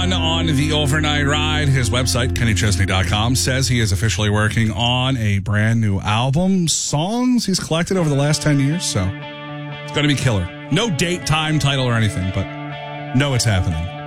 fun on the overnight ride. His website, KennyChesney.com, says he is officially working on a brand new album. Songs he's collected over the last 10 years, so it's going to be killer. No date, time, title, or anything, but know it's happening.